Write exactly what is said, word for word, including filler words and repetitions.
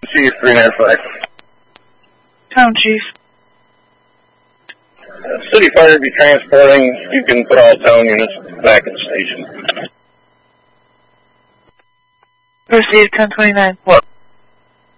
Chief, three nine five. Town Chief. Uh, City Fire be transporting. You can put all town units back in the station. Received ten twenty-nine. What?